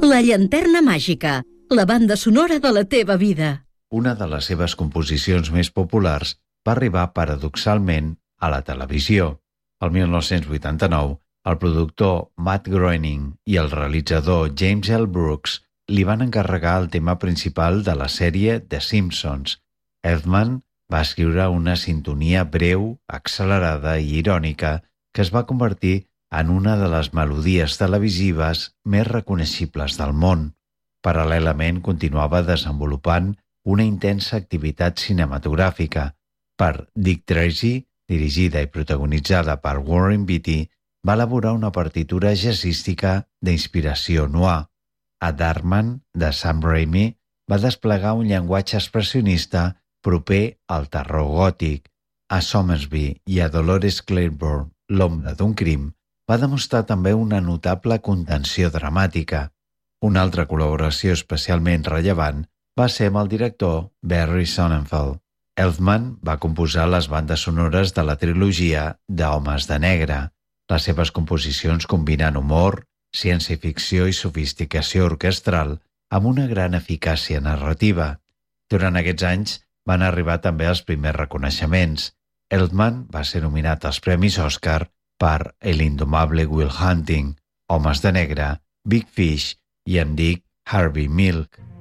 La llanterna màgica, la banda sonora de la teva vida. Una de les seves composicions més populars va arribar paradoxalment a la televisió. El 1989, el productor Matt Groening i el realitzador James L. Brooks li van encarregar el tema principal de la sèrie The Simpsons. Elfman va escriure una sintonia breu, accelerada i irònica que es va convertir en una de les melodies televisives més reconeixibles del món. Paral·lelament continuava desenvolupant una intensa activitat cinematogràfica. Per Dick Tracy, dirigida i protagonitzada per Warren Beatty, va elaborar una partitura jazzística d'inspiració noir. A Darkman, de Sam Raimi, va desplegar un llenguatge expressionista proper al terror gòtic. A Somersby i a Dolores Claiborne, L'ombra d'un crim, va demostrar també una notable contenció dramàtica. Una altra col·laboració especialment rellevant va ser amb el director Barry Sonnenfeld. Elfman va composar les bandes sonores de la trilogia d'Homes de Negre. Les seves composicions combinen humor, ciència-ficció i sofisticació orquestral amb una gran eficàcia narrativa. Durant aquests anys van arribar també els primers reconeixements. Elfman va ser nominat als Premis Oscar per El indomable Will Hunting, Homes de Negre, Big Fish i Em dic Harvey Milk.